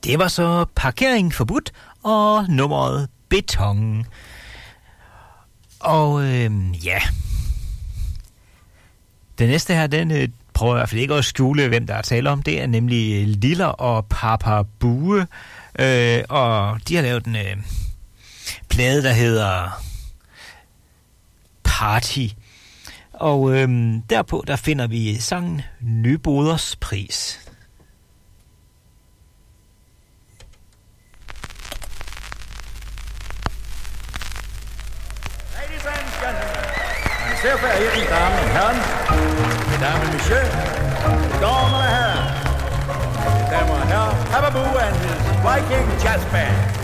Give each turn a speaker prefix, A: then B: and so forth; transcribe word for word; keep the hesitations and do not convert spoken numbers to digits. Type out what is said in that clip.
A: Det var så Parkering forbudt og nummeret Beton. Og øh, ja, den næste her, den øh, prøver i hvert fald ikke at skjule, hvem der er tale om. Det er nemlig Liller og Papa Bue, øh, og de har lavet en øh, plade, der hedder Party. Og øh, derpå, der finder vi sangen Nyboders Pris.
B: Sehr verehrte Damen und Herren, Mesdames und Messieurs, Damen und Herren, Damen und Herren, Papa Bue and his Viking Jazz Band.